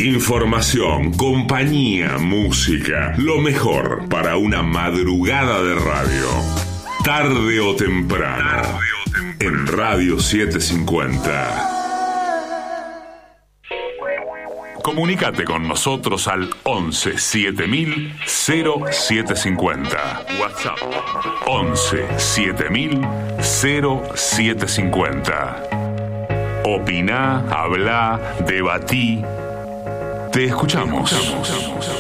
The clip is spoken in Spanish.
Información, compañía, música, lo mejor para una madrugada de radio. Tarde o temprano, en Radio 750. Comunícate con nosotros al 11 7000 0750. WhatsApp 11 7000 0750. Opiná, hablá, debatí. Te escuchamos.